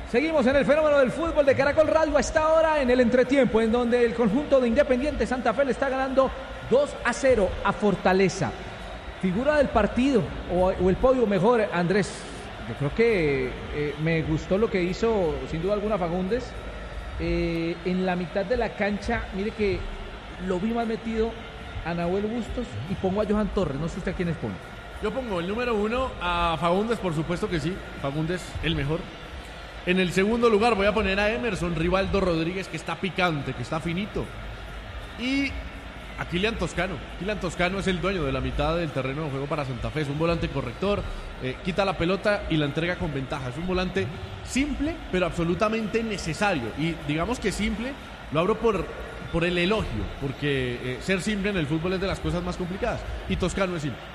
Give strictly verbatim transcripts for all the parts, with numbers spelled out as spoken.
Seguimos en el fenómeno del fútbol de Caracol Radio a esta hora en el entretiempo, en donde el conjunto de Independiente Santa Fe le está ganando dos a cero a Fortaleza. Figura del partido, o, o el podio mejor, Andrés. Yo creo que eh, me gustó lo que hizo, sin duda alguna, Fagundes. Eh, en la mitad de la cancha, mire que lo vi más metido a Nahuel Bustos y pongo a Johan Torres. No sé usted a quiénes pone. Yo pongo el número uno a Fagundes, por supuesto que sí. Fagundes, el mejor. En el segundo lugar voy a poner a Emerson Rivaldo Rodríguez, que está picante, que está finito. Y a Kylian Toscano. Kylian Toscano es el dueño de la mitad del terreno de juego para Santa Fe. Es un volante corrector, eh, quita la pelota y la entrega con ventaja. Es un volante simple, pero absolutamente necesario. Y digamos que simple, lo abro por, por el elogio, porque eh, ser simple en el fútbol es de las cosas más complicadas. Y Toscano es simple.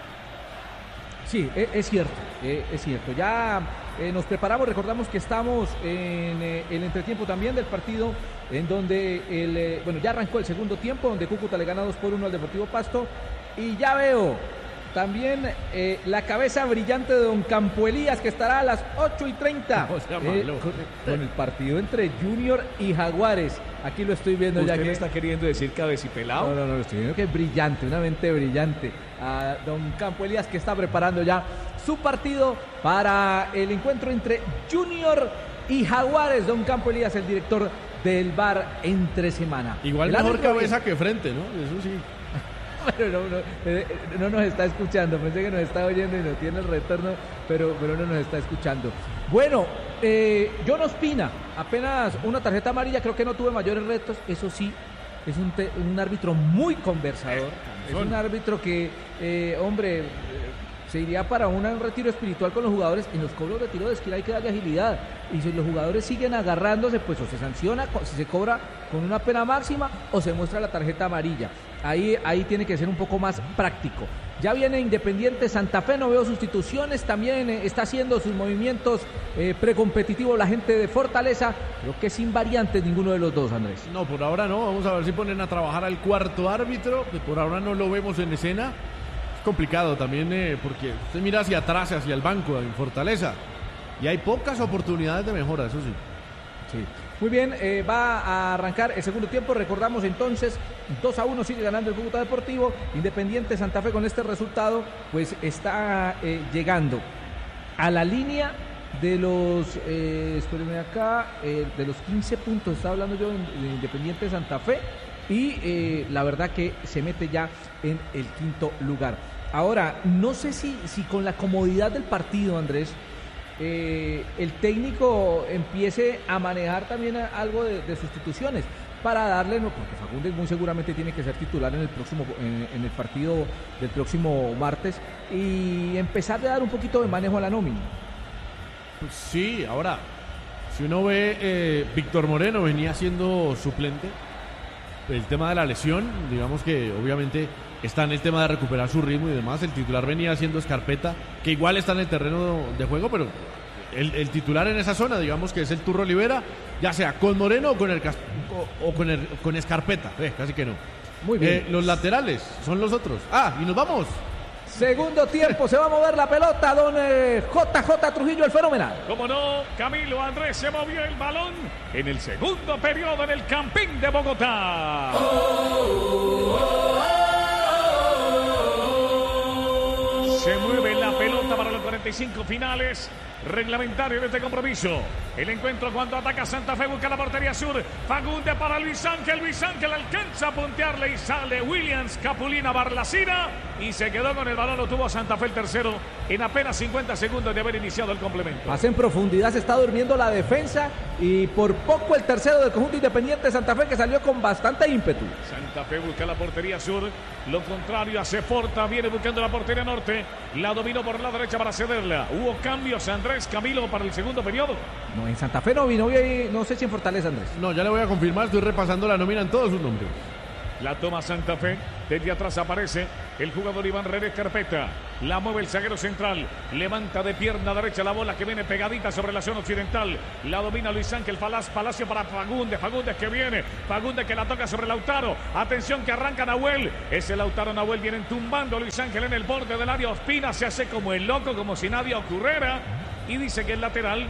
Sí, es, es cierto, eh, es cierto. Ya eh, nos preparamos, recordamos que estamos en eh, el entretiempo también del partido, en donde, el, eh, bueno, ya arrancó el segundo tiempo, donde Cúcuta le gana dos por uno al Deportivo Pasto, y ya veo también eh, la cabeza brillante de don Campo Elías, que estará a las ocho y treinta, eh, con, con el partido entre Junior y Jaguares. Aquí lo estoy viendo. ¿Usted ya que me está queriendo decir cabecipelado? No, no, no, estoy viendo que es brillante, una mente brillante. A don Campo Elías, que está preparando ya su partido para el encuentro entre Junior y Jaguares. Don Campo Elías, el director del V A R entre semana. Igual el mejor cabeza bien. que frente, ¿no? Eso sí. Pero no, no, eh, no nos está escuchando, pensé que nos está oyendo y no tiene el retorno, pero, pero no nos está escuchando. Bueno, eh, John Ospina, apenas una tarjeta amarilla, creo que no tuve mayores retos, eso sí, es un, te, un árbitro muy conversador, es un árbitro que, eh, hombre, eh, se iría para un retiro espiritual con los jugadores. En los cobros de tiro de esquina hay que darle agilidad, y si los jugadores siguen agarrándose, pues o se sanciona, si se cobra con una pena máxima o se muestra la tarjeta amarilla. Ahí, ahí tiene que ser un poco más práctico. Ya viene Independiente Santa Fe, no veo sustituciones, también eh, está haciendo sus movimientos eh, precompetitivos la gente de Fortaleza. Creo que sin variantes ninguno de los dos, Andrés. No, por ahora no, vamos a ver si ponen a trabajar al cuarto árbitro, que por ahora no lo vemos en escena. Es complicado también eh, porque usted mira hacia atrás, hacia el banco en Fortaleza, y hay pocas oportunidades de mejora, eso sí. Sí. Muy bien, eh, va a arrancar el segundo tiempo. Recordamos entonces, dos a uno sigue ganando el Cúcuta Deportivo. Independiente Santa Fe con este resultado pues está eh, llegando a la línea de los, eh, espérenme acá, eh, de los quince puntos, estaba hablando yo de Independiente Santa Fe, y eh, la verdad que se mete ya en el quinto lugar. Ahora, no sé si, si con la comodidad del partido, Andrés, Eh, el técnico empiece a manejar también algo de, de sustituciones para darle, no, porque Fagundes muy seguramente tiene que ser titular en el próximo en, en el partido del próximo martes, y empezar a dar un poquito de manejo a la nómina. Sí, ahora, si uno ve, eh, Víctor Moreno venía siendo suplente. El tema de la lesión, digamos que obviamente está en el tema de recuperar su ritmo y demás. El titular venía siendo Escarpeta, que igual está en el terreno de juego, pero el, el titular en esa zona, digamos que es el Turro Olivera, ya sea con Moreno o con el o, o con, el, con Escarpeta, eh, casi que no. Muy bien. Eh, los laterales son los otros. Ah, y nos vamos. Segundo tiempo, se va a mover la pelota, don eh, J J Trujillo, el fenomenal. Como no, Camilo Andrés se movió el balón en el segundo periodo en el Campín de Bogotá. Oh, oh, oh, oh. Se mueve la pelota para los cuarenta y cinco finales reglamentarios de este compromiso. El encuentro cuando ataca Santa Fe, busca la portería sur. Fagundes para Luis Ángel. Luis Ángel alcanza a puntearle y sale Williams Capulina Barlacina. Y se quedó con el balón, lo tuvo Santa Fe el tercero en apenas cincuenta segundos de haber iniciado el complemento. Pase en profundidad, se está durmiendo la defensa y por poco el tercero del conjunto Independiente Santa Fe, que salió con bastante ímpetu. Santa Fe busca la portería sur, lo contrario hace Forta, viene buscando la portería norte, la dominó por la derecha para cederla. Hubo cambios, Andrés Camilo, para el segundo periodo. No, en Santa Fe no vino, no sé si en Fortaleza, Andrés. No, ya le voy a confirmar, estoy repasando la nómina en todos sus nombres. La toma Santa Fe, desde atrás aparece el jugador Iván René Carpeta, la mueve el zaguero central, levanta de pierna derecha la bola que viene pegadita sobre la zona occidental, la domina Luis Ángel Falaz, Palacio para Fagundes, Fagundes que viene, Fagundes que la toca sobre Lautaro, atención que arranca Nahuel, ese Lautaro Nahuel vienen tumbando a Luis Ángel en el borde del área. Ospina se hace como el loco, como si nadie ocurriera, y dice que el lateral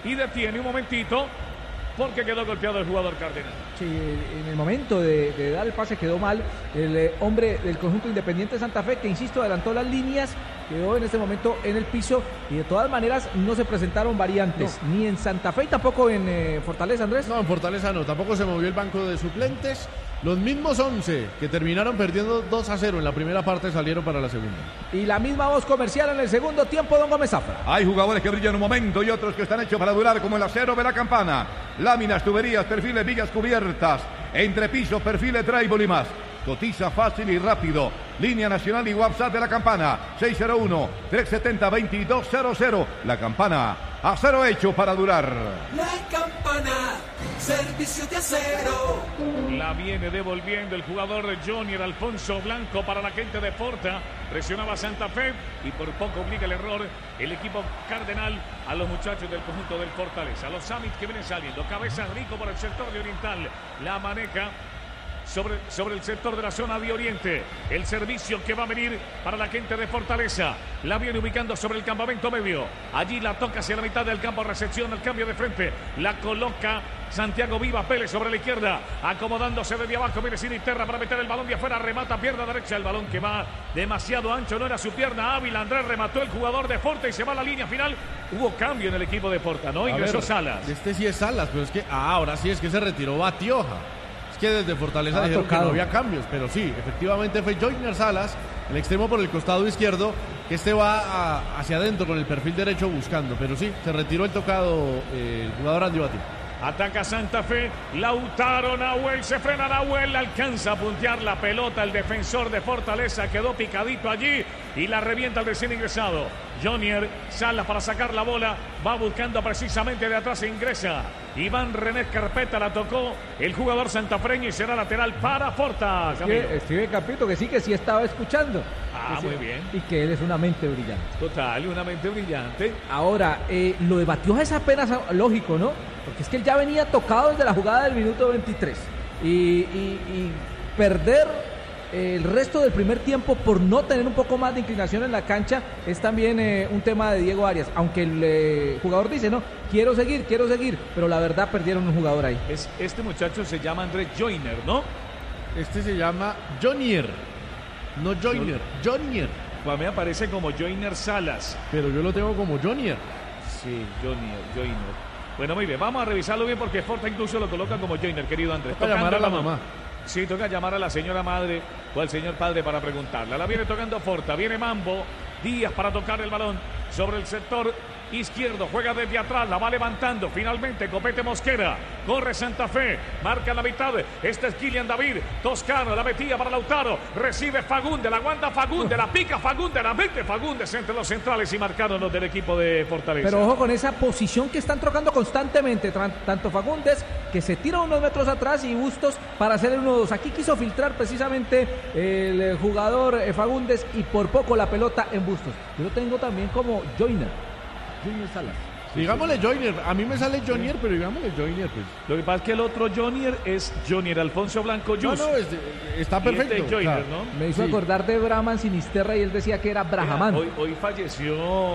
y detiene un momentito porque quedó golpeado el jugador Cardenal. Sí, en el momento de, de dar el pase quedó mal el eh, hombre del conjunto Independiente Santa Fe, que insisto, adelantó las líneas, quedó en este momento en el piso y de todas maneras no se presentaron variantes, no. Ni en Santa Fe y tampoco en eh, Fortaleza, Andrés. No, en Fortaleza no, tampoco se movió el banco de suplentes. Los mismos once que terminaron perdiendo dos a cero en la primera parte salieron para la segunda. Y la misma voz comercial en el segundo tiempo, don Gómez Zafra. Hay jugadores que brillan un momento y otros que están hechos para durar, como el acero de la campana. Láminas, tuberías, perfiles, vigas cubiertas, entrepisos, perfiles, drywall y más. Cotiza fácil y rápido. Línea nacional y WhatsApp de la campana. seis cero uno, tres siete cero, dos dos cero cero. La campana, acero hecho para durar. La campana, servicio de acero. La viene devolviendo el jugador Jonier Alfonso Blanco para la gente de Porta. Presionaba Santa Fe y por poco obliga el error el equipo Cardenal a los muchachos del conjunto del Fortaleza. Los Summit que vienen saliendo. Cabeza Rico por el sector de Oriental. La maneja Sobre, sobre el sector de la zona de Oriente. El servicio que va a venir para la gente de Fortaleza. La viene ubicando sobre el campamento medio. Allí la toca hacia la mitad del campo. Recepción, el cambio de frente. La coloca Santiago Vivas Pérez sobre la izquierda. Acomodándose desde abajo. Viene Sinisterra para meter el balón de afuera. Remata pierna derecha. El balón que va demasiado ancho. No era su pierna hábil. Andrés remató el jugador de Forta y se va a la línea final. Hubo cambio en el equipo de Forta, ¿no? Ingresó ver, Salas. Este sí es Salas, pero es que ah, ahora sí es que se retiró Batioja. Que desde Fortaleza ah, dijeron tocado. Que no había cambios, pero sí, efectivamente fue Joyner Salas, el extremo por el costado izquierdo, que este va a, hacia adentro con el perfil derecho buscando, pero sí, se retiró el tocado eh, el jugador Andy Batí. Ataca Santa Fe, Lautaro Nahuel, se frena Nahuel, alcanza a puntear la pelota, el defensor de Fortaleza quedó picadito allí y la revienta el recién ingresado. Jonier Salas para sacar la bola, va buscando precisamente de atrás e ingresa. Iván René Carpeta la tocó el jugador santafreño y será lateral para Forta. Escribe Capito que sí, que sí estaba escuchando. Ah, sí, muy bien. Y que él es una mente brillante. Total, una mente brillante. Ahora, eh, lo de Batioja es apenas lógico, ¿no? Porque es que él ya venía tocado desde la jugada del minuto veintitrés. Y, y, y perder el resto del primer tiempo por no tener un poco más de inclinación en la cancha es también eh, un tema de Diego Arias, aunque el eh, jugador dice, no, quiero seguir, quiero seguir, pero la verdad perdieron un jugador ahí. Es, este muchacho se llama Andrés Joyner, ¿no? Este se llama Jonier, no Joyner, Jonier. Pues a mí me aparece como Joyner Salas. Pero yo lo tengo como Jonier. Sí, Jonier, Joyner. Bueno, muy bien, vamos a revisarlo bien porque Forta incluso lo coloca como Joyner, querido Andrés. Toca llamar a la mamá. Sí, toca llamar a la señora madre o al señor padre para preguntarla. La viene tocando Forta, viene Mambo Díaz para tocar el balón sobre el sector izquierdo, juega desde atrás, la va levantando, finalmente Copete Mosquera, corre Santa Fe, marca la mitad, este es Kylian David, Toscano, la metía para Lautaro, recibe Fagunde, la aguanta Fagunde, la pica Fagunde, la mete Fagundes entre los centrales y marcaron los del equipo de Fortaleza. Pero ojo con esa posición que están trocando constantemente, tanto Fagundes, que se tira unos metros atrás, y Bustos para hacer el uno dos. Aquí quiso filtrar precisamente el jugador Fagundes y por poco la pelota en Bustos. Yo lo tengo también como Joyner. Junior Salas. Digámosle Jonier, a mí me sale Jonier, pero digámosle Jonier, pues. Lo que pasa es que el otro Jonier es Jonier Alfonso Blanco Yus. No, no, es, está perfecto. Este Joyner, claro, ¿no? Me hizo sí. acordar de Brahman Sinisterra y él decía que era Brahamán. Hoy, hoy falleció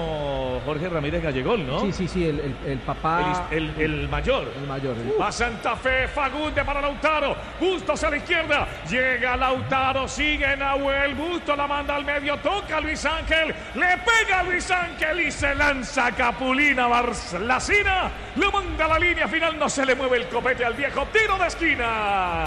Jorge Ramírez Gallegol, ¿no? Sí, sí, sí, el, el, el papá. El, el, el mayor. El mayor. Uh. Va Santa Fe, Fagunde para Lautaro. Bustos a la izquierda. Llega Lautaro, sigue Nahuel. Bustos la manda al medio, toca a Luis Ángel. Le pega a Luis Ángel y se lanza Capulina Bar la Cina, lo manda a la línea final, no se le mueve el copete al viejo, tiro de esquina.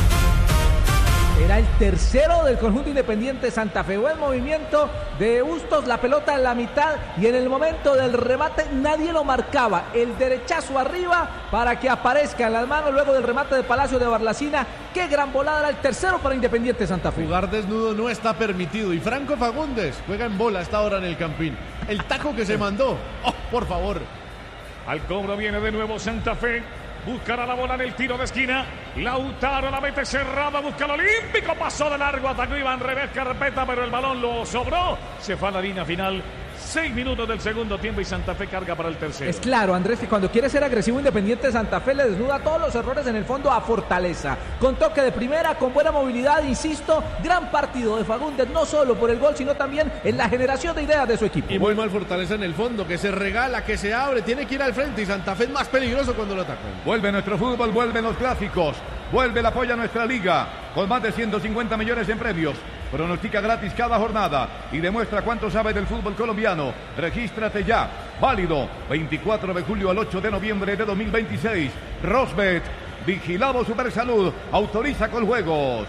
Era el tercero del conjunto Independiente Santa Fe. Buen movimiento de Bustos, la pelota en la mitad y en el momento del remate nadie lo marcaba. El derechazo arriba para que aparezca en las manos luego del remate de Palacio de Barlacina. Qué gran volada, era el tercero para Independiente Santa Fe. Jugar desnudo no está permitido y Franco Fagundes juega en bola hasta ahora en el Campín. El taco que se mandó, oh, por favor. Al cobro viene de nuevo Santa Fe. Buscará la bola en el tiro de esquina. Lautaro la mete cerrada, busca el olímpico. Pasó de largo, atacó Iván Revés Carpeta, pero el balón lo sobró. Se fue a la línea final. Seis minutos del segundo tiempo y Santa Fe carga para el tercero. Es claro, Andrés, que cuando quiere ser agresivo Independiente Santa Fe le desnuda todos los errores en el fondo a Fortaleza. Con toque de primera, con buena movilidad, insisto, gran partido de Fagundes, no solo por el gol, sino también en la generación de ideas de su equipo. Y muy mal Fortaleza en el fondo, que se regala, que se abre, tiene que ir al frente y Santa Fe es más peligroso cuando lo atacan. Vuelve nuestro fútbol, vuelven los clásicos, vuelve el apoyo a nuestra liga, con más de ciento cincuenta millones en premios. Pronostica gratis cada jornada y demuestra cuánto sabe del fútbol colombiano. Regístrate ya. Válido veinticuatro de julio al ocho de noviembre de dos mil veintiséis. Rosbet, Vigilado Supersalud, autoriza con juegos.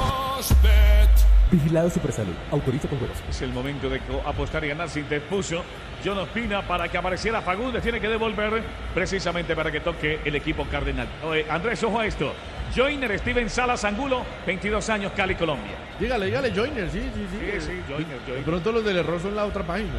Rosbet. Vigilado Supersalud, autoriza con juegos. Es el momento de apostar y ganar. Se interpuso John Ospina para que apareciera Fagundes. Tiene que devolver precisamente para que toque el equipo cardenal. Oye, Andrés, ojo a esto. Joyner, Steven Salas Angulo, veintidós años, Cali, Colombia. Dígale, dígale, Joyner, sí, sí, sí. Sí, sí, Joyner, Joyner. De pronto los del error son la otra página.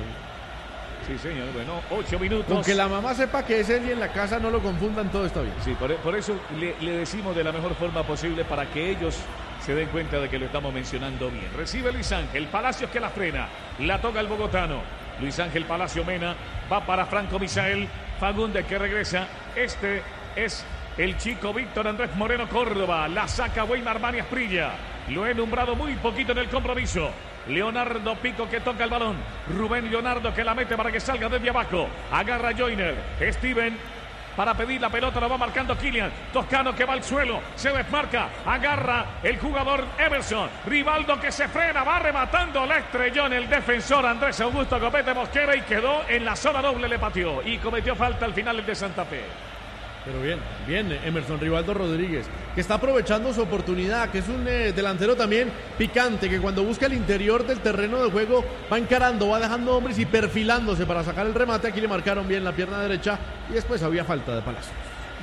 Sí, señor. Bueno, ocho minutos. Aunque la mamá sepa que es él y en la casa no lo confundan, todo está bien. Sí, por, por eso le, le decimos de la mejor forma posible para que ellos se den cuenta de que lo estamos mencionando bien. Recibe Luis Ángel, Palacios que la frena. La toca el bogotano. Luis Ángel Palacio Mena. Va para Franco Misael. Fagundes que regresa. Este es el chico Víctor Andrés Moreno Córdoba. La saca Weimar Armani Asprilla. Lo he nombrado muy poquito en el compromiso. Leonardo Pico que toca el balón. Rubén Leonardo que la mete para que salga desde abajo. Agarra Joyner. Steven para pedir la pelota, lo va marcando Kylian. Toscano que va al suelo, se desmarca, agarra el jugador Everson. Rivaldo que se frena, va rematando, la estrelló en el defensor Andrés Augusto Copete Mosquera y quedó en la zona doble, le pateó y cometió falta al final el de Santa Fe. Pero bien, bien, Emerson Rivaldo Rodríguez, que está aprovechando su oportunidad, que es un eh, delantero también picante, que cuando busca el interior del terreno de juego va encarando, va dejando hombres y perfilándose para sacar el remate. Aquí le marcaron bien la pierna derecha y después había falta de Palacios.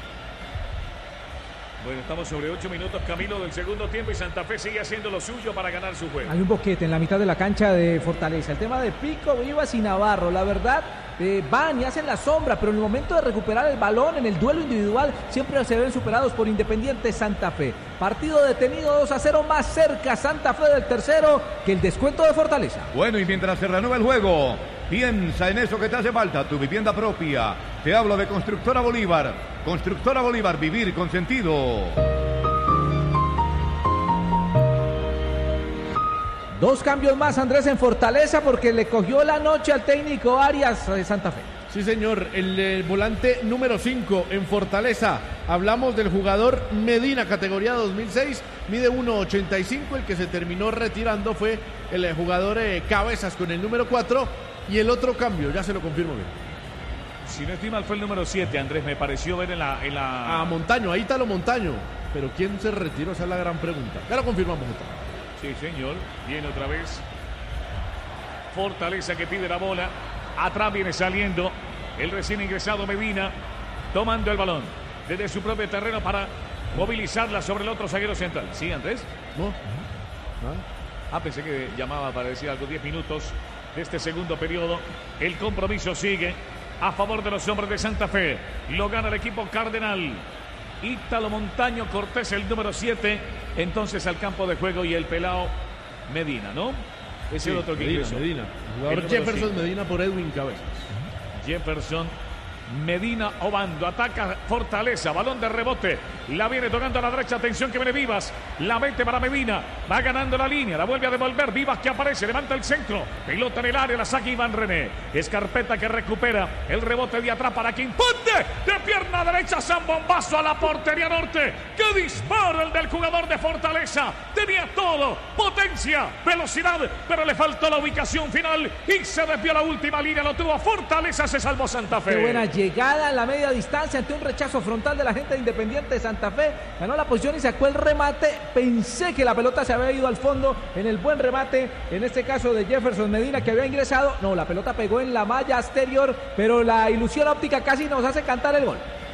Bueno, estamos sobre ocho minutos, Camilo, del segundo tiempo y Santa Fe sigue haciendo lo suyo para ganar su juego. Hay un boquete en la mitad de la cancha de Fortaleza. El tema de Pico, Vivas y Navarro, la verdad, eh, van y hacen la sombra, pero en el momento de recuperar el balón, en el duelo individual, siempre se ven superados por Independiente Santa Fe. Partido detenido, dos a cero, más cerca Santa Fe del tercero que el descuento de Fortaleza. Bueno, y mientras se renueva el juego, piensa en eso que te hace falta, tu vivienda propia. Te hablo de Constructora Bolívar. Constructora Bolívar, vivir con sentido. Dos cambios más, Andrés, en Fortaleza porque le cogió la noche al técnico Arias de Santa Fe. Sí, señor, el, el volante número cinco en Fortaleza. Hablamos del jugador Medina, categoría dos mil seis, mide uno ochenta y cinco. El que se terminó retirando fue el jugador eh, Cabezas con el número cuatro. Y el otro cambio, ya se lo confirmo bien. Si no estoy mal, fue el número siete, Andrés, me pareció ver en la... En la... A Montaño, ahí está lo Montaño. Pero ¿quién se retiró? Esa es la gran pregunta. Ya lo confirmamos. Sí, señor. Viene otra vez. Fortaleza que pide la bola. Atrás viene saliendo el recién ingresado Medina, tomando el balón desde su propio terreno para movilizarla sobre el otro zaguero central. ¿Sí, Andrés? No. ¿Ah? ah, pensé que llamaba para decir algo. diez minutos de este segundo periodo. El compromiso sigue a favor de los hombres de Santa Fe. Lo gana el equipo cardenal. Ítalo Montaño Cortés, el número siete. Entonces al campo de juego y el pelao Medina, ¿no? Es sí, el otro que Medina, ingresó. Medina. El jugador El Jefferson Medina por Edwin Cabezas. Jefferson Medina Obando, ataca Fortaleza, balón de rebote, la viene tocando a la derecha, atención que viene Vivas, la mete para Medina, va ganando la línea, la vuelve a devolver, Vivas que aparece, levanta el centro, pelota en el área, la saca Iván René, Escarpeta que recupera el rebote de atrás para Quimponte, de pierna derecha, San Bombazo a la portería norte, que dispara el del jugador de Fortaleza, tenía todo, potencia, velocidad, pero le faltó la ubicación final y se desvió la última línea, lo tuvo Fortaleza, se salvó Santa Fe. Qué buena llegada en la media distancia ante un rechazo frontal de la gente de Independiente de Santa Fe. Ganó la posición y sacó el remate. Pensé que la pelota se había ido al fondo en el buen remate, en este caso de Jefferson Medina que había ingresado. No, la pelota pegó en la malla exterior, pero la ilusión óptica casi nos hace cantar el gol.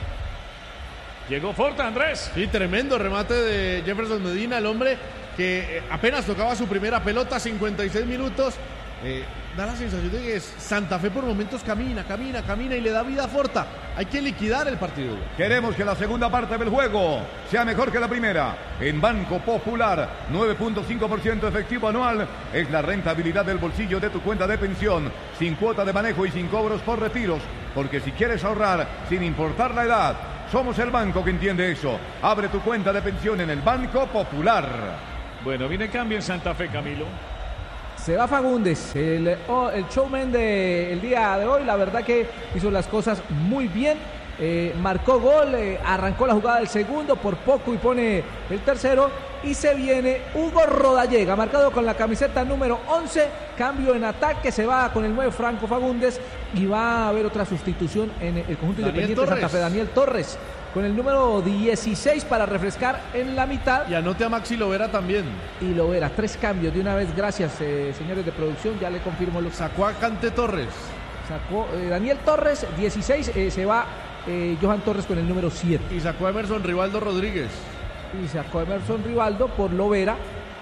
Llegó Forta, Andrés. Sí, tremendo remate de Jefferson Medina, el hombre que apenas tocaba su primera pelota, cincuenta y seis minutos. Eh, da la sensación de que Santa Fe por momentos camina, camina, camina y le da vida a Forta. Hay que liquidar el partido. Queremos que la segunda parte del juego sea mejor que la primera. En Banco Popular, nueve punto cinco por ciento efectivo anual es la rentabilidad del bolsillo de tu cuenta de pensión, sin cuota de manejo y sin cobros por retiros. Porque si quieres ahorrar, sin importar la edad, somos el banco que entiende eso. Abre tu cuenta de pensión en el Banco Popular. Bueno, viene cambio en Santa Fe, Camilo. Se va Fagundes, el, oh, el showman del día de hoy, la verdad que hizo las cosas muy bien, eh, marcó gol, eh, arrancó la jugada del segundo, por poco y pone el tercero, y se viene Hugo Rodallega, marcado con la camiseta número once, cambio en ataque, se va con el nueve Franco Fagundes, y va a haber otra sustitución en el conjunto Daniel independiente de Santa Fe, Daniel Torres, con el número dieciséis para refrescar en la mitad. Y anote a Maxi Lovera también. Y Lovera, tres cambios de una vez, gracias eh, señores de producción, ya le confirmo lo Sacó a Cante Torres. Sacó eh, Daniel Torres, dieciséis, eh, se va eh, Johan Torres con el número siete. Y sacó a Emerson Rivaldo Rodríguez. Y sacó a Emerson Rivaldo por Lovera,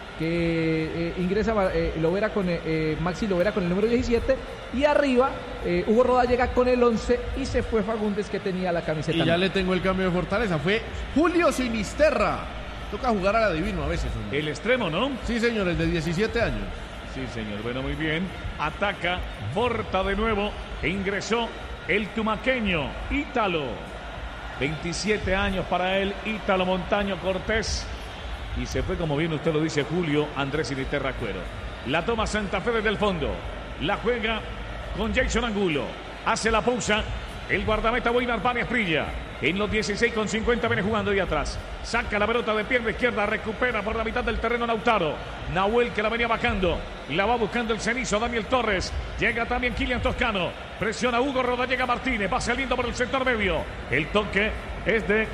que eh, ingresa eh, Lovera con eh, Maxi Lovera con el número diecisiete. Y arriba, eh, Hugo Rodallega con el once y se fue Fagundes que tenía la camiseta. Y ya le tengo el cambio de Fortaleza. Fue Julio Sinisterra. Toca jugar al adivino a veces. Hombre. El extremo, ¿no? Sí, señor, el de diecisiete años. Sí, señor. Bueno, muy bien. Ataca Porta de nuevo e ingresó el tumaqueño Ítalo. veintisiete años para él, Ítalo Montaño Cortés. Y se fue, como bien usted lo dice, Julio Andrés Sinisterra Cuero. La toma Santa Fe desde el fondo. La juega con Jason Angulo. Hace la pausa el guardameta Weimar Bani Asprilla. En los dieciséis con cincuenta viene jugando de atrás. Saca la pelota de pierna izquierda. Recupera por la mitad del terreno Lautaro. Nahuel que la venía bajando. La va buscando el cenizo Daniel Torres. Llega también Kilian Toscano. Presiona Hugo Rodallega Martínez. Va saliendo por el sector medio. El toque es de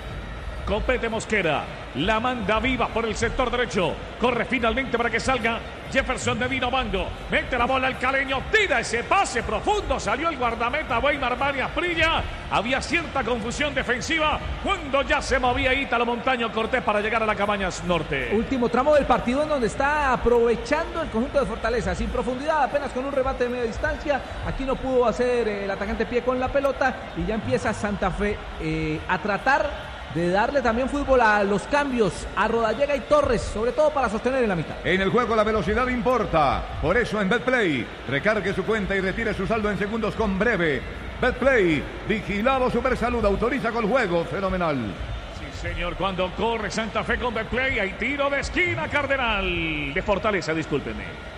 Copete Mosquera. La manda viva por el sector derecho. Corre finalmente para que salga Jefferson de Dino Bando. Mete la bola al caleño. Tira ese pase profundo. Salió el guardameta Weimar Bani Asprilla. Había cierta confusión defensiva cuando ya se movía Ítalo Montaño Cortés para llegar a la Cabañas Norte. Último tramo del partido en donde está aprovechando el conjunto de Fortaleza. Sin profundidad, apenas con un remate de media distancia. Aquí no pudo hacer el atacante pie con la pelota. Y ya empieza Santa Fe eh, a tratar de darle también fútbol a los cambios a Rodallega y Torres, sobre todo para sostener en la mitad. En el juego la velocidad importa, por eso en Betplay recargue su cuenta y retire su saldo en segundos con Breve. Betplay, vigilado Supersalud, autoriza con juego fenomenal. Sí, señor, cuando corre Santa Fe con Betplay hay tiro de esquina Cardenal de Fortaleza, discúlpenme.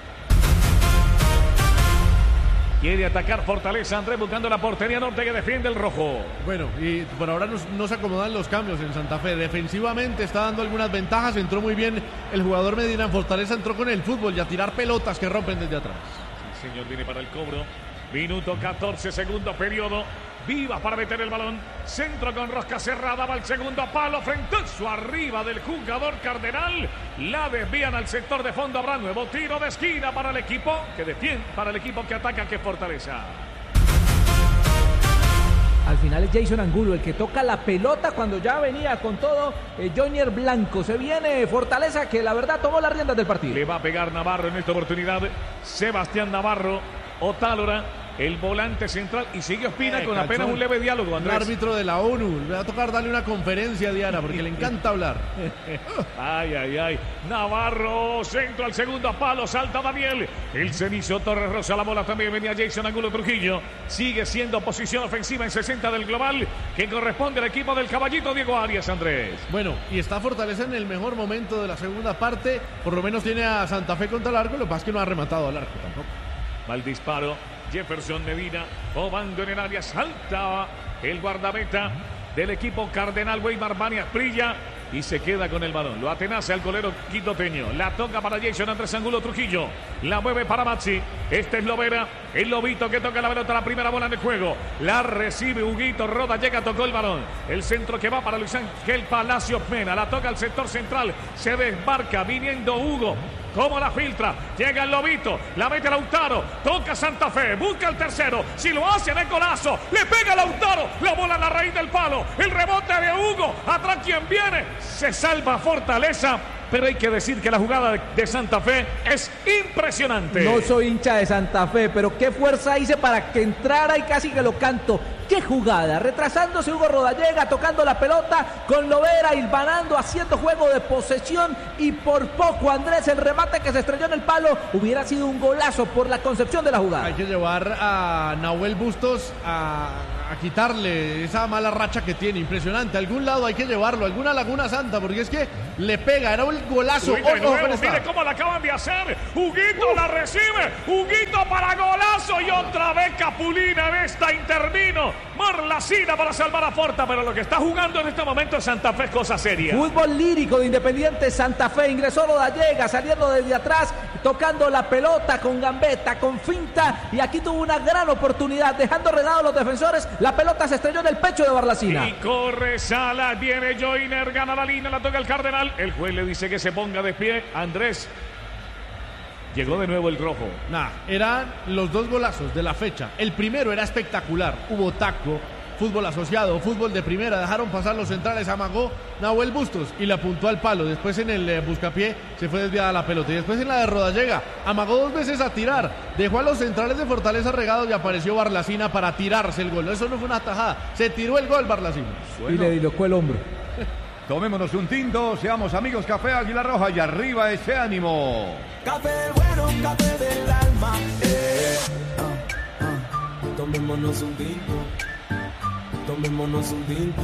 Quiere atacar Fortaleza, Andrés buscando la portería norte que defiende el rojo. Bueno, y por ahora no, no se acomodan los cambios en Santa Fe. Defensivamente está dando algunas ventajas, entró muy bien el jugador Medina en Fortaleza, entró con el fútbol y a tirar pelotas que rompen desde atrás. Sí, señor, viene para el cobro. Minuto catorce, segundo periodo. Viva para meter el balón. Centro con rosca cerrada. Va al segundo palo. Frentazo arriba del jugador Cardenal. La desvían al sector de fondo. Habrá nuevo tiro de esquina para el equipo que defiende, para el equipo que ataca, que Fortaleza. Al final es Jason Angulo el que toca la pelota cuando ya venía con todo eh, Jonier Blanco. Se viene Fortaleza que la verdad tomó las riendas del partido. Le va a pegar Navarro en esta oportunidad. Sebastián Navarro. Otálora. El volante central y sigue Ospina eh, con calzón. Apenas un leve diálogo, Andrés. El árbitro de la ONU. Le va a tocar darle una conferencia a Diana porque le encanta hablar. Ay, ay, ay. Navarro, centro al segundo palo, salta Daniel. El cenizo Torres Rosa, la bola también venía Jason Angulo Trujillo. Sigue siendo posición ofensiva en sesenta del global que corresponde al equipo del caballito Diego Arias, Andrés. Bueno, y está Fortaleza en el mejor momento de la segunda parte. Por lo menos tiene a Santa Fe contra el arco. Lo que pasa es que no ha rematado al arco tampoco. Mal disparo. Jefferson Medina, jugando en el área, salta el guardameta del equipo Cardenal Weimar Bani Asprilla y se queda con el balón. Lo atenaza el golero quitoteño. La toca para Jason Andrés Angulo Trujillo. La mueve para Maxi. Este es Lovera. El Lobito que toca la pelota. La primera bola en el juego. La recibe Huguito Rodallega. Tocó el balón. El centro que va para Luis Ángel Palacios Mena. La toca al sector central. Se desmarca viniendo Hugo. ¿Cómo la filtra? Llega el Lobito, la mete Lautaro, toca Santa Fe, busca el tercero, si lo hace de golazo, le pega a Lautaro, la bola en la raíz del palo, el rebote de Hugo, atrás quien viene, se salva Fortaleza, pero hay que decir que la jugada de Santa Fe es impresionante. No soy hincha de Santa Fe, pero qué fuerza hice para que entrara y casi que lo canto. ¡Qué jugada! Retrasándose Hugo Rodallega, tocando la pelota con Lovera, hilvanando, haciendo juego de posesión y por poco Andrés, el remate que se estrelló en el palo, hubiera sido un golazo por la concepción de la jugada. Hay que llevar a Nahuel Bustos a, a quitarle esa mala racha que tiene, impresionante. A algún lado hay que llevarlo, a alguna Laguna Santa, porque es que le pega, era un golazo. Uy, de nuevo, mire cómo la acaban de hacer. Huguito uh. la recibe, Huguito para golazo y otra vez Capulina en esta intervino. Marlacina para salvar a Porta, pero lo que está jugando en este momento es Santa Fe es cosa seria. Fútbol lírico de Independiente Santa Fe, ingresó Rodallega saliendo desde atrás, tocando la pelota con gambeta, con finta, y aquí tuvo una gran oportunidad, dejando redados los defensores, la pelota se estrelló en el pecho de Marlacina. Y corre Sala, viene Joyner, gana la línea, la toca el Cardenal, el juez le dice que se ponga de pie, Andrés. Llegó de nuevo el rojo. Nah, eran los dos golazos de la fecha. El primero era espectacular. Hubo taco, fútbol asociado, fútbol de primera. Dejaron pasar los centrales, amagó Nahuel Bustos y le apuntó al palo. Después en el eh, buscapié se fue desviada la pelota. Y después en la de Rodallega, amagó dos veces a tirar. Dejó a los centrales de Fortaleza regados y apareció Barlacina para tirarse el gol. Eso no fue una tajada. Se tiró el gol Barlacina. Bueno. Y le dilocó el hombro. Tomémonos un tinto, seamos amigos, Café Águila Roja y arriba ese ánimo. Café bueno, café del alma. Eh. Ah, ah. Tomémonos un tinto. Tomémonos un tinto.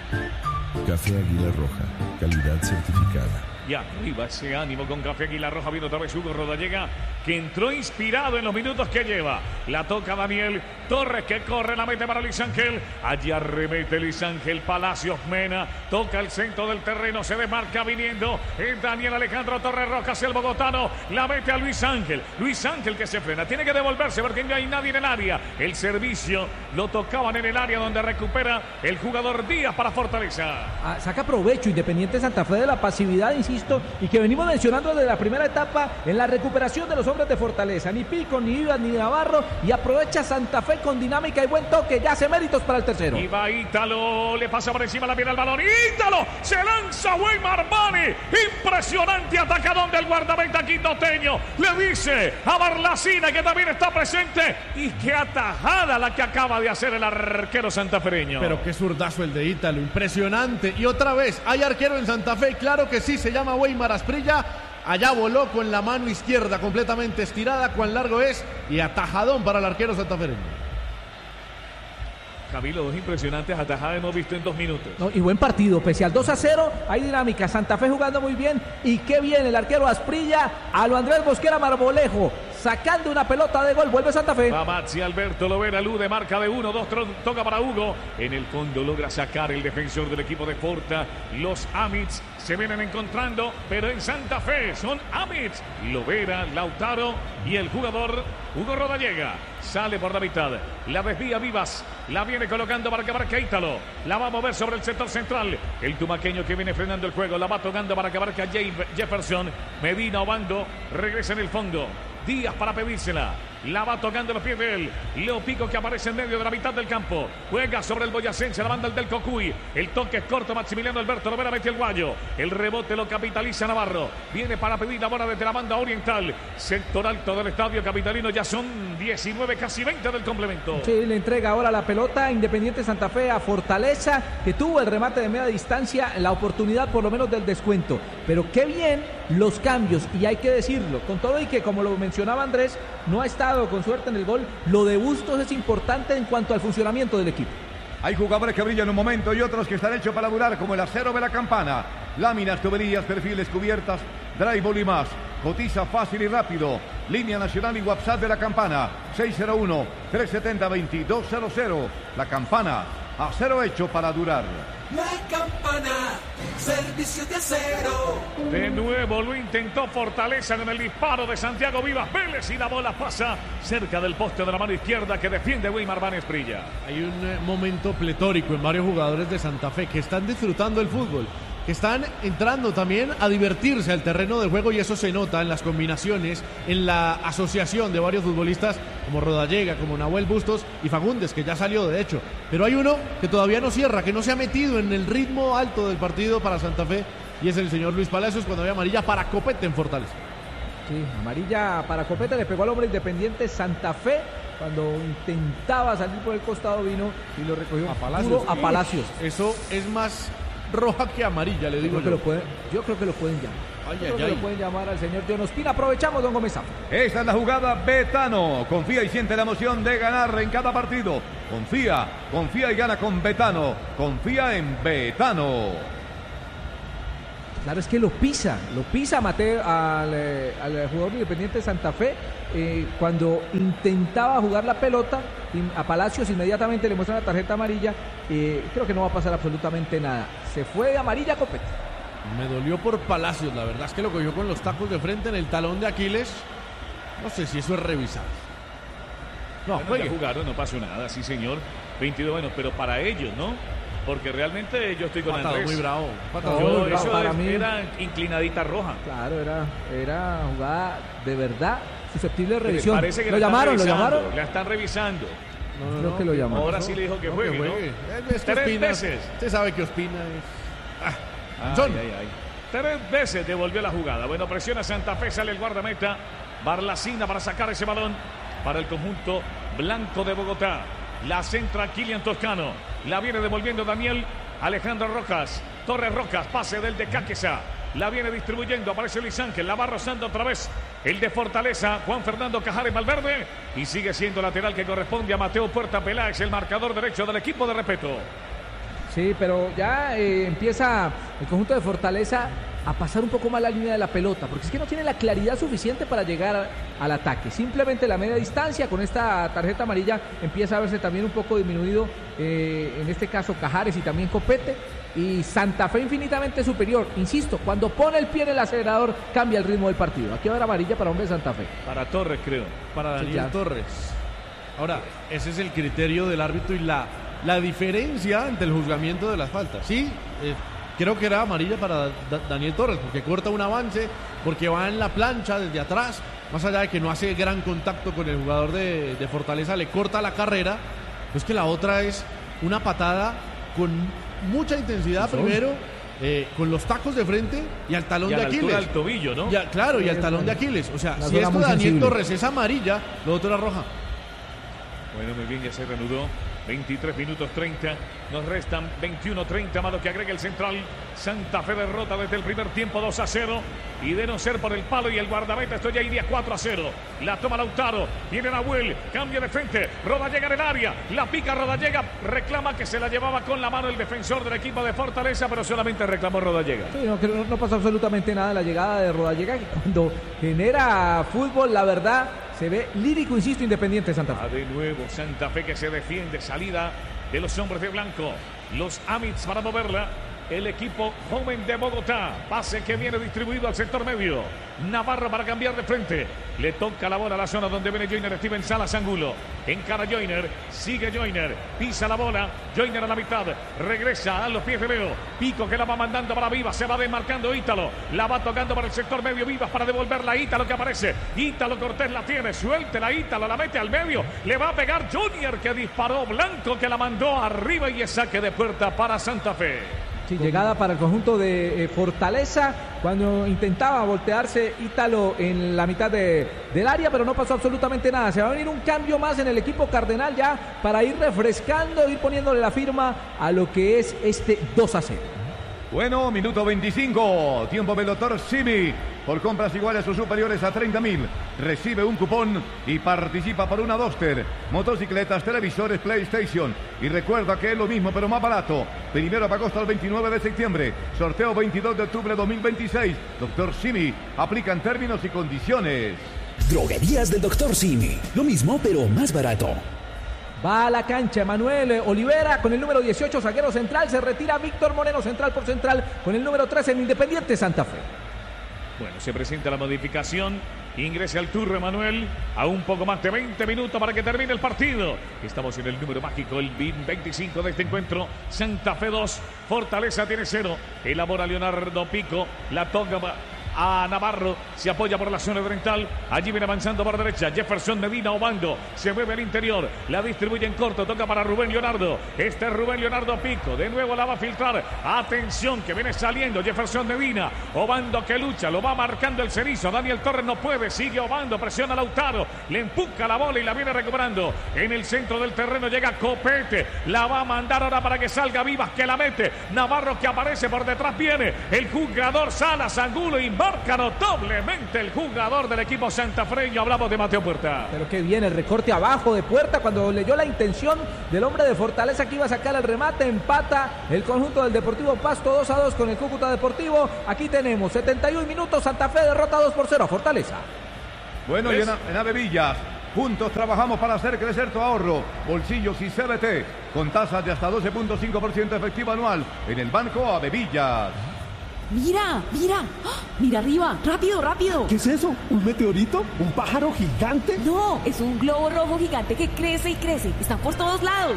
Café Águila Roja, calidad certificada. Y arriba ese ánimo con Café Águila Roja. Viene otra vez Hugo Rodallega, que entró inspirado en los minutos que lleva. La toca Daniel Torres, que corre, la mete para Luis Ángel. Allí arremete Luis Ángel. Palacios Mena toca el centro del terreno, se desmarca viniendo el Daniel Alejandro Torres Rojas, el bogotano. La mete a Luis Ángel. Luis Ángel que se frena, tiene que devolverse porque no hay nadie en el área. El servicio lo tocaban en el área donde recupera el jugador Díaz para Fortaleza. Ah, saca provecho Independiente Santa Fe de la pasividad, insisto, y que venimos mencionando desde la primera etapa en la recuperación de los hombres de Fortaleza. Ni Pico, ni Vivas, ni Navarro, y aprovecha Santa Fe con dinámica y buen toque, ya hace méritos para el tercero. Y va Ítalo, le pasa por encima la pierna al balón. Ítalo, se lanza Weimar Bani, impresionante atacadón del guardameta quindoteño. Le dice a Barlacina, que también está presente, y qué atajada la que acaba de hacer el arquero santafereño. Pero qué zurdazo el de Ítalo, impresionante. Y otra vez, hay arquero en Santa Fe, claro que sí, se llama Weimar Asprilla. Allá voló con la mano izquierda completamente estirada, cuán largo es, y atajadón para el arquero santafereño. Camilo, dos impresionantes atajadas hemos visto en dos minutos. No, y buen partido, pese al dos a cero, hay dinámica. Santa Fe jugando muy bien, y qué bien el arquero Asprilla, a lo Andrés Mosquera Marmolejo, sacando una pelota de gol, vuelve Santa Fe. Va Maxi Alberto Lovera, Lude, marca de uno, dos, toca para Hugo. En el fondo logra sacar el defensor del equipo de Porta. Los Amits se vienen encontrando, pero en Santa Fe son Amits, Lovera, Lautaro y el jugador Hugo Rodallega. Sale por la mitad, la desvía Vivas, la viene colocando para que marque Ítalo, la va a mover sobre el sector central, el tumaqueño que viene frenando el juego, la va tocando para que marque Jefferson, Medina Obando, regresa en el fondo, Díaz para pedírsela, la va tocando los pies de él, Leo Pico que aparece en medio de la mitad del campo, juega sobre el boyacense, la banda el del Cocuy, el toque es corto, Maximiliano Alberto Lovera mete el guayo, el rebote lo capitaliza Navarro, viene para pedir la bola desde la banda oriental, sector alto del estadio capitalino, ya son diecinueve, casi veinte del complemento. Sí, le entrega ahora la pelota Independiente Santa Fe a Fortaleza, que tuvo el remate de media distancia, la oportunidad por lo menos del descuento, pero qué bien los cambios, y hay que decirlo, con todo y que como lo mencionaba Andrés, no ha estado con suerte en el gol, lo de Bustos es importante en cuanto al funcionamiento del equipo. Hay jugadores que brillan en un momento y otros que están hechos para durar, como el acero de la campana. Láminas, tuberías, perfiles, cubiertas, drywall y más. Cotiza fácil y rápido. Línea nacional y WhatsApp de la campana. seis cero uno, tres siete cero, dos dos cero cero. La campana, acero hecho para durar. La Campana, servicio de acero. De nuevo lo intentó Fortaleza en el disparo de Santiago Vivas Vélez y la bola pasa cerca del poste de la mano izquierda que defiende Weimar Bani Asprilla. Hay un eh, momento pletórico en varios jugadores de Santa Fe que están disfrutando el fútbol, que están entrando también a divertirse al terreno de juego, y eso se nota en las combinaciones, en la asociación de varios futbolistas como Rodallega, como Nahuel Bustos y Fagundes, que ya salió de hecho. Pero hay uno que todavía no cierra, que no se ha metido en el ritmo alto del partido para Santa Fe, y es el señor Luis Palacios, cuando había amarilla para Copete en Fortaleza. Sí, amarilla para Copete, le pegó al hombre Independiente Santa Fe, cuando intentaba salir por el costado vino y lo recogió a Palacios. a Palacios. Eso es más roja que amarilla, le digo yo. Creo yo. Que lo pueden, yo creo que lo pueden llamar. Ay, yo ay, creo que ay. lo pueden llamar al señor John Ospina. Aprovechamos, don Gómez Zafra. Esta es la jugada Betano. Confía y siente la emoción de ganar en cada partido. Confía, confía y gana con Betano. Confía en Betano. Claro, es que lo pisa, lo pisa Mateo al, eh, al jugador Independiente de Santa Fe eh, cuando intentaba jugar la pelota a Palacios, inmediatamente le muestran la tarjeta amarilla. Eh, creo que no va a pasar absolutamente nada. Se fue de amarilla a copete. Me dolió por Palacios, la verdad es que lo cogió con los tacos de frente en el talón de Aquiles. No sé si eso es revisar. No, bueno, juegue. Ya jugaron, no pasó nada, sí señor. veintidós, bueno, pero para ellos, ¿no? Porque realmente yo estoy con Patado Andrés. muy bravo. Patado Yo, muy bravo. eso para es, mí era inclinadita roja. Claro, era, era jugada de verdad susceptible de revisión. Parece que lo la llamaron, lo revisando, llamaron. La están revisando. No, no, Creo no, que lo llamaron. Ahora sí le dijo que no, juegue, que ¿no? juegue. Es que Tres Ospina, veces. Usted sabe que Ospina es... Ay, Son. ay, ay. Tres veces devolvió la jugada. Bueno, presiona Santa Fe, sale el guardameta. Barlacina para sacar ese balón para el conjunto blanco de Bogotá. La centra Kylian Toscano. La viene devolviendo Daniel Alejandro Rojas. Torres Rojas, pase del de Cáqueza. La viene distribuyendo, aparece Luis Ángel. La va rozando otra vez el de Fortaleza, Juan Fernando Cajares Valverde. Y sigue siendo lateral que corresponde a Mateo Puerta Peláez, el marcador derecho del equipo de Repeto. Sí, pero ya eh, empieza el conjunto de Fortaleza a pasar un poco más la línea de la pelota, porque es que no tiene la claridad suficiente para llegar a, al ataque. Simplemente la media distancia con esta tarjeta amarilla empieza a verse también un poco disminuido, eh, en este caso Cajares y también Copete, y Santa Fe infinitamente superior. Insisto, cuando pone el pie en el acelerador cambia el ritmo del partido. Aquí va a haber amarilla para hombre de Santa Fe. Para Torres, creo. Para Sí, Daniel ya. Torres. Ahora, ese es el criterio del árbitro y la, la diferencia entre el juzgamiento de las faltas. Sí, eh, creo que era amarilla para Da- Daniel Torres, porque corta un avance, porque va en la plancha desde atrás, más allá de que no hace gran contacto con el jugador de, de Fortaleza, le corta la carrera. Es que la otra es una patada con mucha intensidad primero, eh, con los tacos de frente y al talón Y a de la Aquiles. altura del tobillo, ¿no? Ya, claro, y al talón de Aquiles. O sea, Una si zona esto muy de Daniel sensible. Torres es amarilla, lo otro era roja. Bueno, muy bien, ya se reanudó. veintitrés minutos treinta. Nos restan veintiuno treinta más lo que agrega el central. Santa Fe derrota desde el primer tiempo dos a cero. Y de no ser por el palo y el guardameta, esto ya iría cuatro a cero. La toma Lautaro. Viene Nahuel. Cambia de frente. Rodallega en el área. La pica Rodallega. Reclama que se la llevaba con la mano el defensor del equipo de Fortaleza, pero solamente reclamó Rodallega. Sí, no, que no, no pasa absolutamente nada la llegada de Rodallega, que cuando genera fútbol, la verdad, se ve lírico, insisto, Independiente de Santa Fe. Ah, de nuevo Santa Fe que se defiende, salida de los hombres de blanco, los Amits para moverla, el equipo joven de Bogotá, pase que viene distribuido al sector medio, Navarro para cambiar de frente, le toca la bola a la zona donde viene Joyner, Steven Salas Angulo, encara Joyner, sigue Joyner, pisa la bola, Joyner a la mitad, regresa a los pies de Leo, Pico que la va mandando para Vivas, se va desmarcando Ítalo, la va tocando para el sector medio Vivas para devolverla a Ítalo que aparece, Ítalo Cortés la tiene, suéltela Ítalo, la mete al medio, le va a pegar Junior que disparó, Blanco que la mandó arriba y es saque de puerta para Santa Fe. Sí, llegada para el conjunto de eh, Fortaleza, cuando intentaba voltearse Ítalo en la mitad de, del área, pero no pasó absolutamente nada. Se va a venir un cambio más en el equipo cardenal ya para ir refrescando, ir poniéndole la firma a lo que es este dos a cero. Bueno, minuto veinticinco, tiempo Velotor Simi, por compras iguales o superiores a treinta mil, recibe un cupón y participa por una Duster, motocicletas, televisores, PlayStation, y recuerda que es lo mismo pero más barato, primero para agosto al veintinueve de septiembre, sorteo veintidós de octubre de dos mil veintiséis, Doctor Simi, aplican términos y condiciones. Droguerías del doctor Simi, lo mismo pero más barato. Va a la cancha Emanuel Olivera con el número dieciocho, zaguero central. Se retira Víctor Moreno, central por central, con el número trece en Independiente Santa Fe. Bueno, se presenta la modificación. Ingresa al turno Emanuel a un poco más de veinte minutos para que termine el partido. Estamos en el número mágico, el veinticinco de este encuentro. Santa Fe dos, Fortaleza tiene cero. Elabora Leonardo Pico, la toca a Navarro, se apoya por la zona oriental, allí viene avanzando por derecha, Jefferson Medina, Obando, se mueve al interior, la distribuye en corto, toca para Rubén Leonardo, este es Rubén Leonardo Pico, de nuevo la va a filtrar, atención que viene saliendo Jefferson Medina, Obando que lucha, lo va marcando el Cerizo, Daniel Torres no puede, sigue Obando, presiona a Lautaro, le empuja la bola y la viene recuperando, en el centro del terreno llega Copete, la va a mandar ahora para que salga Vivas, que la mete, Navarro que aparece por detrás, viene el jugador Salas Angulo y marca notablemente el jugador del equipo santafreño, hablamos de Mateo Puerta. Pero que viene el recorte abajo de Puerta cuando leyó la intención del hombre de Fortaleza que iba a sacar el remate, empata el conjunto del Deportivo Pasto dos a dos con el Cúcuta Deportivo. Aquí tenemos setenta y un minutos, Santa Fe derrota dos por cero a Fortaleza. Bueno, y en, en Avevillas, juntos trabajamos para hacer crecer tu ahorro, bolsillos y C B T, con tasas de hasta doce punto cinco por ciento efectivo anual en el Banco Avevillas. Mira, mira, ¡oh! Mira arriba, rápido, rápido. ¿Qué es eso? ¿Un meteorito? ¿Un pájaro gigante? No, es un globo rojo gigante que crece y crece. Está por todos lados.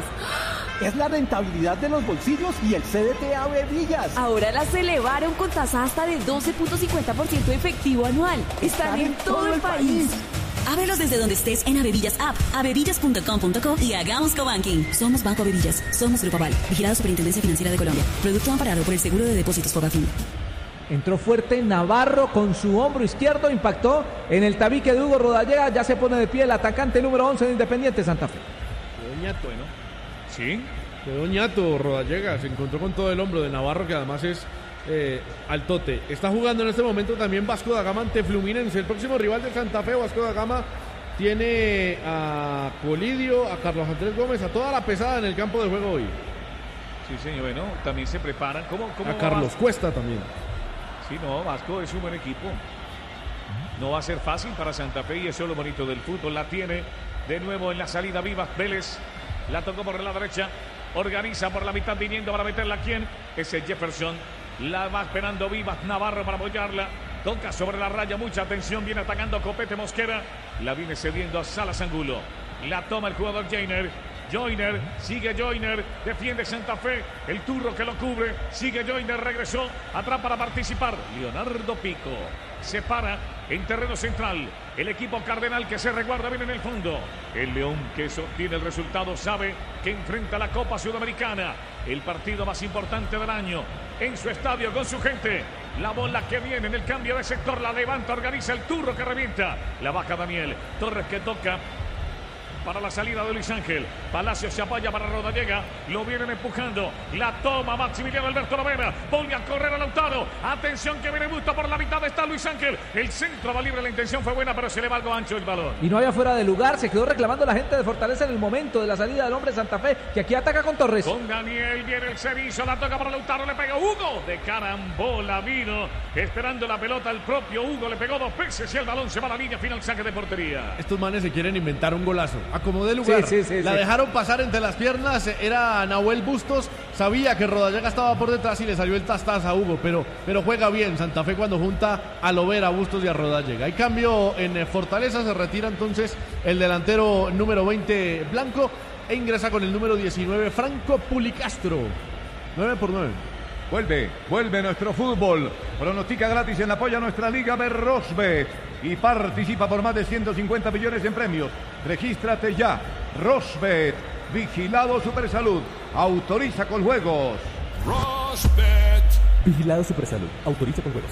Es la rentabilidad de los bolsillos y el C D T Avevillas. Ahora las elevaron con tasa hasta de doce punto cincuenta por ciento efectivo anual. Están, Están en, en todo, todo el país. país. Ábrelos desde donde estés en Avevillas App, avevillas punto com punto co y hagamos cobanking. Somos Banco Avevillas, somos Grupo Aval, vigilado Superintendencia Financiera de Colombia. Producto amparado por el Seguro de Depósitos Fogafín. Entró fuerte Navarro con su hombro izquierdo, impactó en el tabique de Hugo Rodallega, ya se pone de pie el atacante número once de Independiente Santa Fe. Quedó ñato, ¿no? Sí. Quedó ñato Rodallega, se encontró con todo el hombro de Navarro, que además es eh, altote. Está jugando en este momento también Vasco da Gama ante Fluminense, el próximo rival de Santa Fe. Vasco da Gama tiene a Colidio, a Carlos Andrés Gómez, a toda la pesada en el campo de juego hoy. Sí, señor, bueno, también se preparan. ¿Cómo, cómo a Carlos Vasco? Cuesta también. Sí, no, Vasco es un buen equipo. No va a ser fácil para Santa Fe y eso es lo bonito del fútbol. La tiene de nuevo en la salida Vivas Vélez. La tocó por la derecha. Organiza por la mitad viniendo para meterla. ¿Quién? Ese Jefferson. La va esperando Vivas Navarro para apoyarla. Toca sobre la raya. Mucha atención. Viene atacando Copete Mosquera. La viene cediendo a Salas Angulo. La toma el jugador Joyner. Joyner, sigue Joyner, defiende Santa Fe, el turro que lo cubre, sigue Joyner, regresó, atrás para participar, Leonardo Pico, se para en terreno central, el equipo cardenal que se reguarda bien en el fondo, el León que sostiene el resultado sabe que enfrenta la Copa Sudamericana, el partido más importante del año, en su estadio con su gente, la bola que viene en el cambio de sector, la levanta, organiza el turro que revienta, la baja Daniel, Torres que toca, para la salida de Luis Ángel. Palacio se apoya para Rodallega. Lo vienen empujando. La toma Maximiliano Alberto Lovera. Vuelve a correr a Lautaro. Atención que viene Busto por la mitad. Está Luis Ángel. El centro va libre. La intención fue buena, pero se le va algo ancho el balón. Y no había fuera de lugar. Se quedó reclamando la gente de Fortaleza en el momento de la salida del hombre de Santa Fe, que aquí ataca con Torres. Con Daniel viene el Cerizo. La toca para Lautaro. Le pega Hugo. De carambola vino. Esperando la pelota el propio Hugo. Le pegó dos veces y el balón se va a la línea final. Saque de portería. Estos manes se quieren inventar un golazo. Acomodé lugar, sí, sí, sí, la sí. dejaron pasar entre las piernas, era Nahuel Bustos, sabía que Rodallega estaba por detrás y le salió el tastaz a Hugo, pero, pero juega bien Santa Fe cuando junta a Lovera, a Bustos y a Rodallega. Hay cambio en Fortaleza, se retira entonces el delantero número veinte Blanco e ingresa con el número diecinueve Franco Pulicastro, nueve por nueve. Vuelve, vuelve nuestro fútbol. Pronostica gratis en apoyo a nuestra liga Berrosbet y participa por más de ciento cincuenta millones en premios. Regístrate ya. Rosbet, vigilado Supersalud. Autoriza con juegos. Rosbet. Vigilado Supersalud. Autoriza con juegos.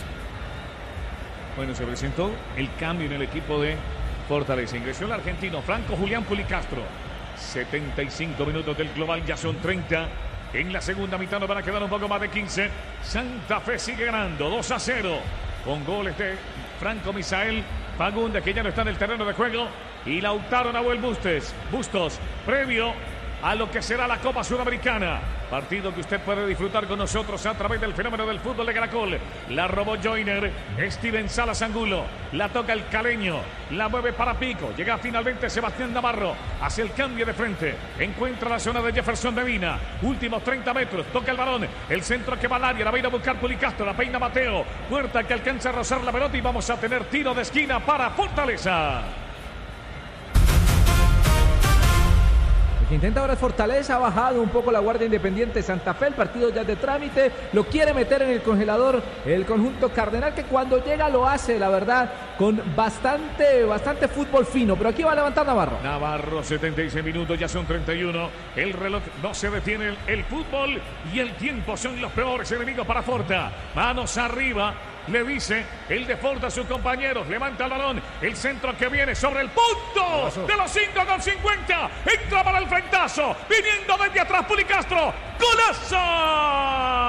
Bueno, se presentó el cambio en el equipo de Fortaleza. Ingresó el argentino Franco Julián Pulicastro. setenta y cinco minutos del global, ya son treinta. En la segunda mitad nos van a quedar un poco más de quince. Santa Fe sigue ganando dos a cero. Con goles de Franco Misael Fagundes, que ya no está en el terreno de juego. Y Lautaro Nahuel Bustos. Bustos, previo a lo que será la Copa Sudamericana. Partido que usted puede disfrutar con nosotros a través del fenómeno del fútbol de Caracol. La robó Joyner, Steven Salas Angulo. La toca el caleño, la mueve para Pico. Llega finalmente Sebastián Navarro. Hace el cambio de frente. Encuentra la zona de Jefferson Medina. Últimos treinta metros. Toca el balón. El centro que va al área. La va a ir a buscar Pulicastro. La peina Mateo. Puerta que alcanza a rozar la pelota y vamos a tener tiro de esquina para Fortaleza. que intenta ahora es Fortaleza. Ha bajado un poco la Guardia Independiente Santa Fe. El partido ya es de trámite. Lo quiere meter en el congelador el conjunto cardenal, que cuando llega lo hace, la verdad, con bastante, bastante fútbol fino. Pero aquí va a levantar Navarro. Navarro, setenta y seis minutos, ya son treinta y uno. El reloj no se detiene. El, el fútbol y el tiempo son los peores enemigos para Forta. Manos arriba. Le dice el de Forta a sus compañeros. Levanta el balón. El centro que viene sobre el punto de los cinco con cincuenta. Entra para el frentazo. Viniendo desde atrás Puli Castro. ¡Golazo!